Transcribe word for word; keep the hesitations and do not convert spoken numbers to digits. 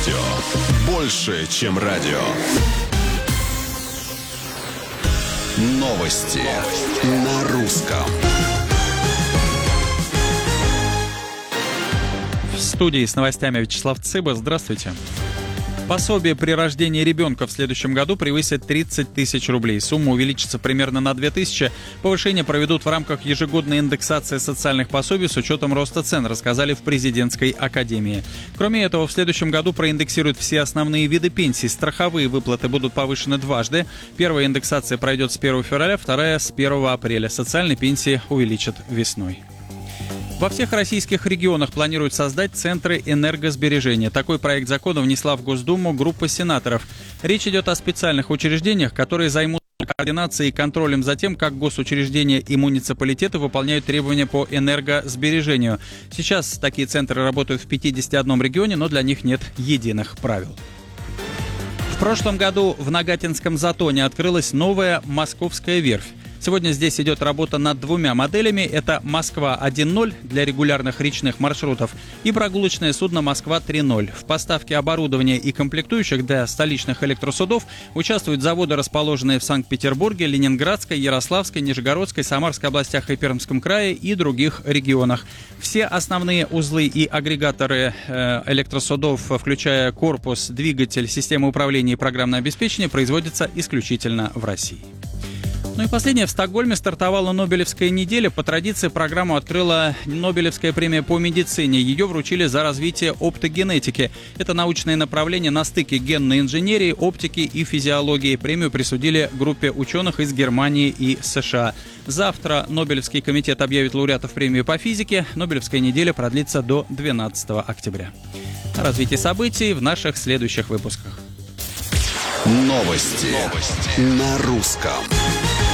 Больше, чем радио. Новости на русском. В студии с новостями Вячеслав Цыба. Здравствуйте. Пособие при рождении ребенка в следующем году превысит тридцать тысяч рублей. Сумма увеличится примерно на две тысячи. Повышение проведут в рамках ежегодной индексации социальных пособий с учетом роста цен, рассказали в президентской академии. Кроме этого, в следующем году проиндексируют все основные виды пенсий. Страховые выплаты будут повышены дважды. Первая индексация пройдет с первого февраля, вторая с первого апреля. Социальные пенсии увеличат весной. Во всех российских регионах планируют создать центры энергосбережения. Такой проект закона внесла в Госдуму группа сенаторов. Речь идет о специальных учреждениях, которые займутся координацией и контролем за тем, как госучреждения и муниципалитеты выполняют требования по энергосбережению. Сейчас такие центры работают в пятидесяти одном регионе, но для них нет единых правил. В прошлом году в Нагатинском затоне открылась новая московская верфь. Сегодня здесь идет работа над двумя моделями. Это «Москва один ноль» для регулярных речных маршрутов и прогулочное судно «Москва три ноль». В поставке оборудования и комплектующих для столичных электросудов участвуют заводы, расположенные в Санкт-Петербурге, Ленинградской, Ярославской, Нижегородской, Самарской областях и Пермском крае и других регионах. Все основные узлы и агрегаторы э, электросудов, включая корпус, двигатель, систему управления и программное обеспечение, производятся исключительно в России. Ну и последнее. В Стокгольме стартовала Нобелевская неделя. По традиции программу открыла Нобелевская премия по медицине. Ее вручили за развитие оптогенетики. Это научное направление на стыке генной инженерии, оптики и физиологии. Премию присудили группе ученых из Германии и США. Завтра Нобелевский комитет объявит лауреатов премии по физике. Нобелевская неделя продлится до двенадцатого октября. О развитии событий в наших следующих выпусках. Новости, Новости. На русском.